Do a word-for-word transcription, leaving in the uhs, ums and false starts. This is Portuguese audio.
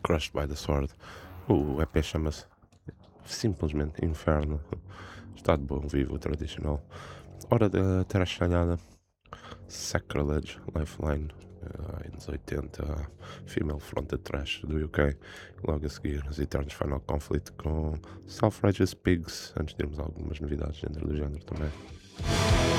Crushed by the Sword. O E P chama-se simplesmente Inferno. Está de bom vivo tradicional. Hora da Terra Estrelhada. Sacrilege, Lifeline, uh, anos oitenta, Female Fronted Trash do U K. Logo a seguir, os Eternos Final Conflict com Self-Righteous Pigs, antes de termos algumas novidades dentro do género também.